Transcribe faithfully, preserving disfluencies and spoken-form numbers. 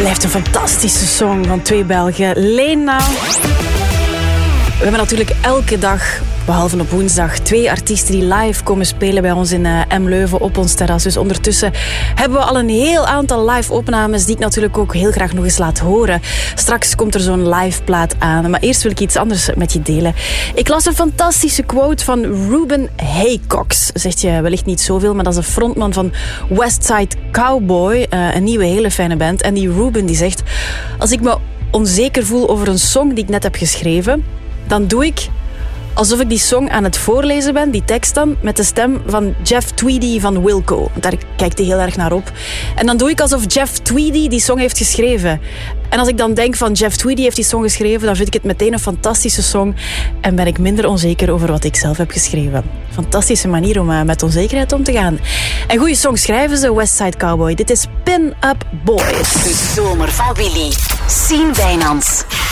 Blijft een fantastische song van twee Belgen. Lena. We hebben natuurlijk elke dag, behalve op woensdag, twee artiesten die live komen spelen bij ons in uh, M Leuven op ons terras. Dus ondertussen hebben we al een heel aantal live opnames die ik natuurlijk ook heel graag nog eens laat horen. Straks komt er zo'n live plaat aan. Maar eerst wil ik iets anders met je delen. Ik las een fantastische quote van Ruben Haycox. Zegt je wellicht niet zoveel, maar dat is een frontman van Westside Cowboy. Uh, een nieuwe, hele fijne band. En die Ruben die zegt: als ik me onzeker voel over een song die ik net heb geschreven, dan doe ik alsof ik die song aan het voorlezen ben, die tekst dan, met de stem van Jeff Tweedy van Wilco. Daar kijkt hij heel erg naar op. En dan doe ik alsof Jeff Tweedy die song heeft geschreven. En als ik dan denk van Jeff Tweedy heeft die song geschreven, dan vind ik het meteen een fantastische song en ben ik minder onzeker over wat ik zelf heb geschreven. Fantastische manier om uh, met onzekerheid om te gaan. En goede songs schrijven ze, Westside Cowboy. Dit is Pin Up Boys. De zomer van Willy. Sien Wijnands.